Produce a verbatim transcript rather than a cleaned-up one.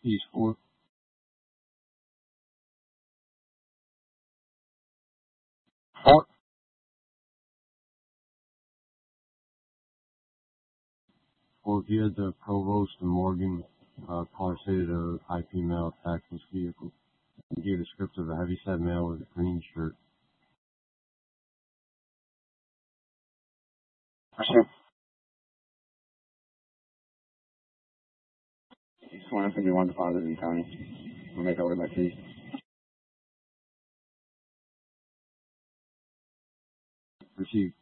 He's four. Four. Four. He had the Provost and Morgan uh, car stated a I P male attacked this vehicle. He gave a script of a heavyset male with a green shirt. Pursuit. He's twenty fifty-one deposit in the county. We'll make over that key. Received.